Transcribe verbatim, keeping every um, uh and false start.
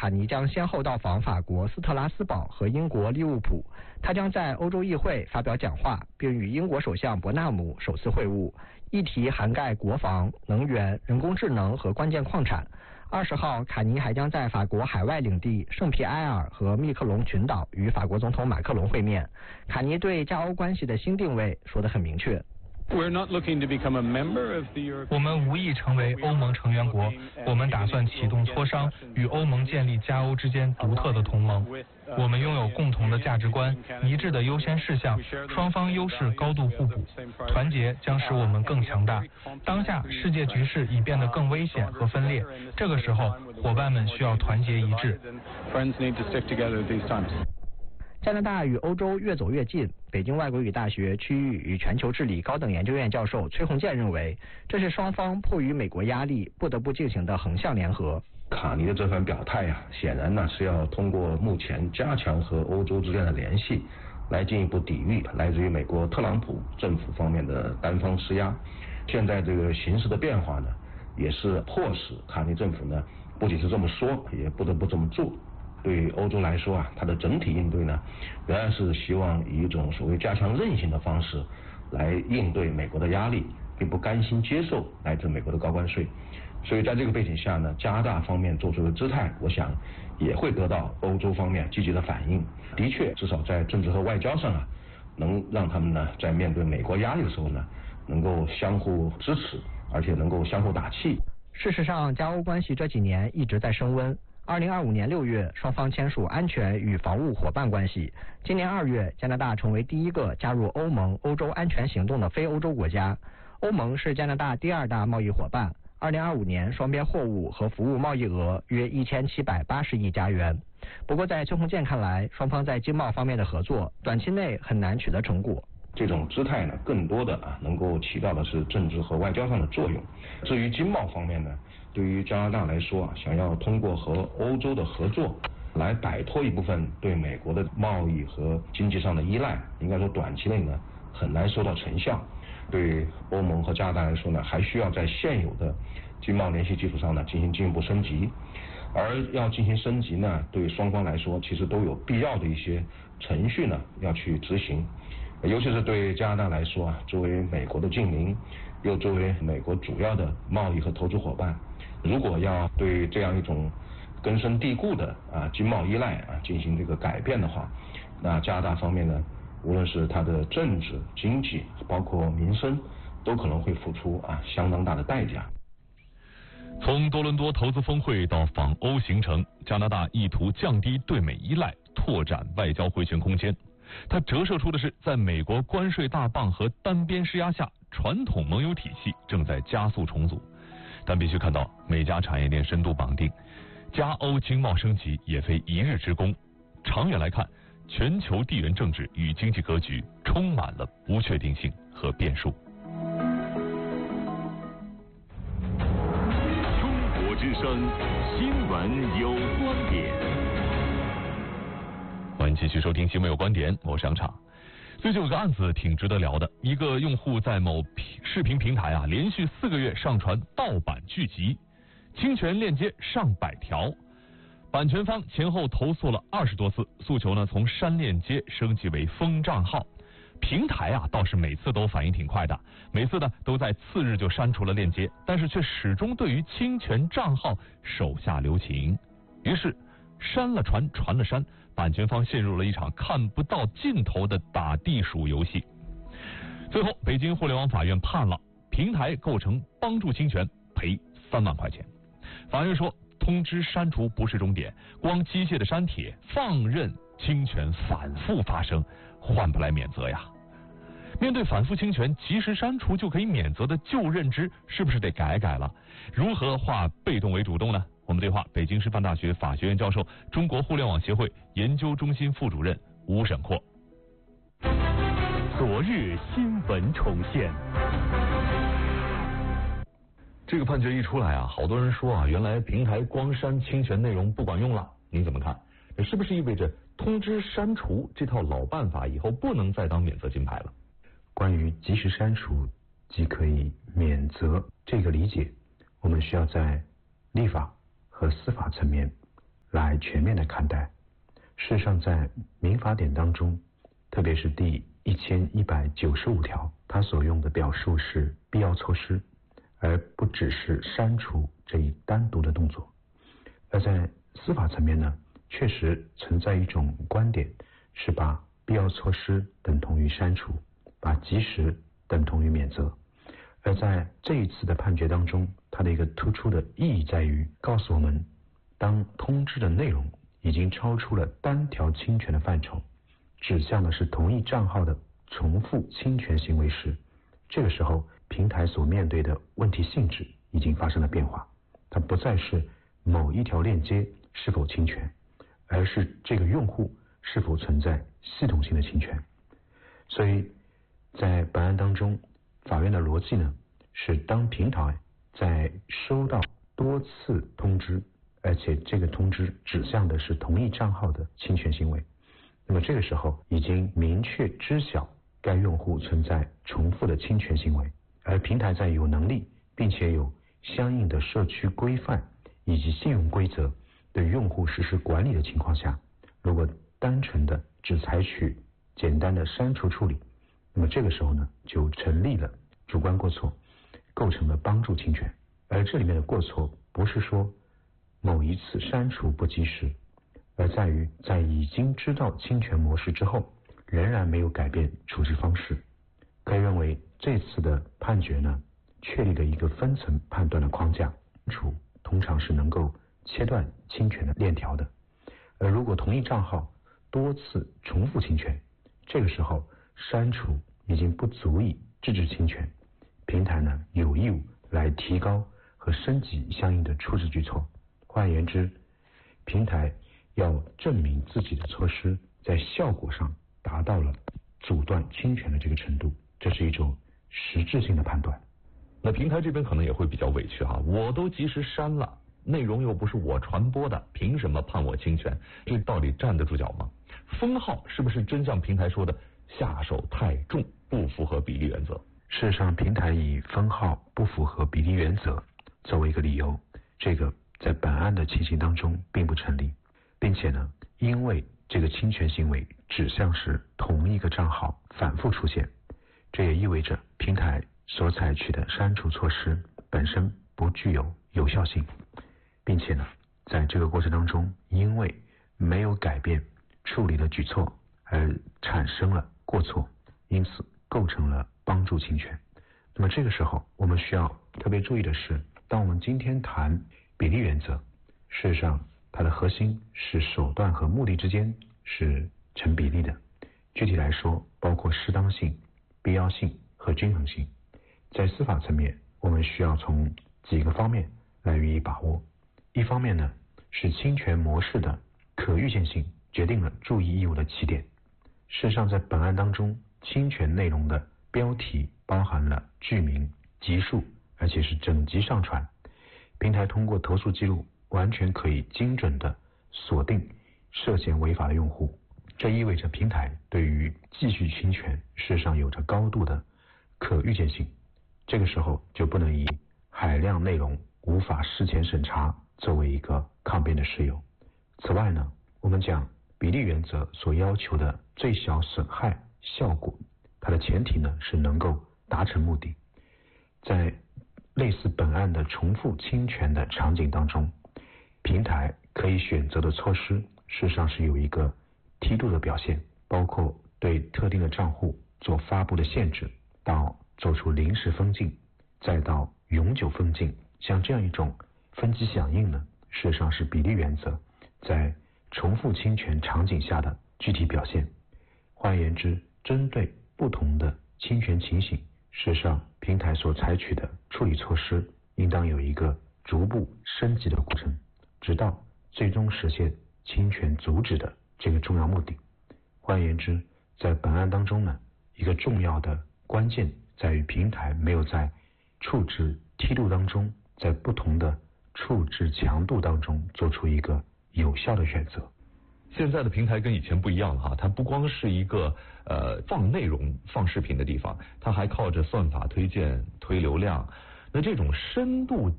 卡尼将先后到访法国斯特拉斯堡和英国利物浦，他将在欧洲议会发表讲话，并与英国首相伯纳姆首次会晤，议题涵盖国防、能源、人工智能和关键矿产。二十号，卡尼还将在法国海外领地圣皮埃尔和密克隆群岛与法国总统马克龙会面。卡尼对加欧关系的新定位说得很明确。 我们无意成为欧盟成员国，我们打算启动磋商，与欧盟建立加欧之间独特的同盟。我们拥有共同的价值观，一致的优先事项，双方优势高度互补，团结将使我们更强大。当下世界局势已变得更危险和分裂，这个时候伙伴们需要团结一致。 加拿大与欧洲越走越近，北京外国语大学区域与全球治理高等研究院教授崔洪建认为，这是双方迫于美国压力不得不进行的横向联合。 卡尼的这番表态啊，显然呢是要通过目前加强和欧洲之间的联系，来进一步抵御来自于美国特朗普政府方面的单方施压。现在这个形势的变化呢，也是迫使卡尼政府呢不仅是这么说，也不得不这么做。对于欧洲来说啊，它的整体应对呢，仍然是希望以一种所谓加强韧性的方式来应对美国的压力，并不甘心接受来自美国的高关税。所以在这个背景下呢，加拿大方面做出的姿态，我想也会得到欧洲方面积极的反应。的确，至少在政治和外交上啊，能让他们呢在面对美国压力的时候呢，能够相互支持，而且能够相互打气。 事实上，加欧关系这几年一直在升温。二零二五年六月，双方签署安全与防务伙伴关系。今年二月，加拿大成为第一个加入欧盟欧洲安全行动的非欧洲国家。欧盟是加拿大第二大贸易伙伴。二零二五年，双边货物和服务贸易额约一千七百八十亿加元。不过，在崔洪建看来，双方在经贸方面的合作，短期内很难取得成果。 这种姿态呢，更多的啊，能够起到的是政治和外交上的作用。至于经贸方面呢，对于加拿大来说啊，想要通过和欧洲的合作来摆脱一部分对美国的贸易和经济上的依赖，应该说短期内呢很难收到成效。对欧盟和加拿大来说呢，还需要在现有的经贸联系基础上呢进行进一步升级。而要进行升级呢，对双方来说其实都有必要的一些程序呢要去执行。尤其是对加拿大来说啊，作为美国的近邻，又作为美国主要的贸易和投资伙伴，如果要对这样一种根深蒂固的啊经贸依赖啊进行这个改变的话，那加拿大方面呢，无论是它的政治、经济，包括民生，都可能会付出啊相当大的代价。 从多伦多投资峰会到访欧行程，加拿大意图降低对美依赖，拓展外交回旋空间。它折射出的是，在美国关税大棒和单边施压下，传统盟友体系正在加速重组。但必须看到，美加产业链深度绑定，加欧经贸升级也非一日之功。长远来看，全球地缘政治与经济格局充满了不确定性和变数。 中国之声，新闻有观点。 欢迎继续收听新闻有观点，我是杨畅。最近有个案子挺值得聊的，一个用户在某视频平台啊，连续四个月上传盗版剧集，侵权链接上百条，版权方前后投诉了二十多次，诉求呢从删链接升级为封账号。平台啊倒是每次都反应挺快的，每次呢都在次日就删除了链接，但是却始终对于侵权账号手下留情。于是删了传，传了删，版权方陷入了一场看不到尽头的打地鼠游戏。最后，北京互联网法院判了平台构成帮助侵权，赔三万块钱。法院说，通知删除不是终点，光机械的删帖，放任侵权反复发生，换不来免责呀。面对反复侵权，及时删除就可以免责的旧认知，是不是得改改了？如何化被动为主动呢？我们对话北京师范大学法学院教授、中国互联网协会研究中心副主任吴沈阔。 昨日新闻重现。 这个判决一出来啊，好多人说啊，原来平台光删侵权内容不管用了，您怎么看？这是不是意味着通知删除这套老办法以后不能再当免责金牌了？ 关于及时删除即可以免责这个理解，我们需要在立法和司法层面来全面的看待。事实上，在民法典当中，特别是第一千一百九十五条，它所用的表述是必要措施，而不只是删除这一单独的动作。而在司法层面呢，确实存在一种观点，是把必要措施等同于删除，把及时等同于免责。而在这一次的判决当中，它的一个突出的意义在于告诉我们，当通知的内容已经超出了单条侵权的范畴，指向的是同一账号的重复侵权行为时，这个时候平台所面对的问题性质已经发生了变化，它不再是某一条链接是否侵权，而是这个用户是否存在系统性的侵权。所以在本案当中，法院的逻辑呢，是当平台在收到多次通知，而且这个通知指向的是同一账号的侵权行为，那么这个时候已经明确知晓该用户存在重复的侵权行为，而平台在有能力并且有相应的社区规范以及信用规则对用户实施管理的情况下，如果单纯的只采取简单的删除处理，那么这个时候呢，就成立了主观过错，构成了帮助侵权。而这里面的过错不是说某一次删除不及时，而在于在已经知道侵权模式之后，仍然没有改变处置方式。可以认为这次的判决呢，确立了一个分层判断的框架，处通常是能够切断侵权的链条的。而如果同一账号多次重复侵权，这个时候删除已经不足以制止侵权，平台呢有义务来提高和升级相应的处置举措。换言之，平台要证明自己的措施在效果上达到了阻断侵权的这个程度，这是一种实质性的判断。 那平台这边可能也会比较委屈哈，我都及时删了，内容又不是我传播的，凭什么判我侵权？这到底站得住脚吗？封号是不是真像平台说的下手太重，不符合比例原则？ 事实上，平台以封号不符合比例原则作为一个理由，这个在本案的情形当中并不成立，并且呢，因为这个侵权行为指向是同一个账号反复出现，这也意味着平台所采取的删除措施本身不具有有效性，并且呢，在这个过程当中，因为没有改变处理的举措而产生了过错，因此构成了帮助侵权。那么这个时候我们需要特别注意的是，当我们今天谈比例原则，事实上它的核心是手段和目的之间是成比例的。具体来说，包括适当性、必要性和均衡性。在司法层面，我们需要从几个方面来予以把握。一方面呢，是侵权模式的可预见性决定了注意义务的起点。事实上，在本案当中，侵权内容的标题包含了剧名、集数，而且是整集上传。平台通过投诉记录完全可以精准的锁定涉嫌违法的用户，这意味着平台对于继续侵权事实上有着高度的可预见性。这个时候就不能以海量内容无法事前审查作为一个抗辩的事由。此外呢，我们讲比例原则所要求的最小损害效果，它的前提呢是能够达成目的。在类似本案的重复侵权的场景当中，平台可以选择的措施事实上是有一个梯度的表现，包括对特定的账户做发布的限制，到做出临时封禁，再到永久封禁。像这样一种分级响应呢，事实上是比例原则在重复侵权场景下的具体表现。换言之，针对不同的侵权情形，事实上平台所采取的处理措施应当有一个逐步升级的过程，直到最终实现侵权阻止的这个重要目的。换言之，在本案当中呢，一个重要的关键在于平台没有在处置梯度当中，在不同的处置强度当中做出一个有效的选择。 现在的平台跟以前不一样了哈，它不光是一个呃放内容、放视频的地方，它还靠着算法推荐、推流量。那这种深度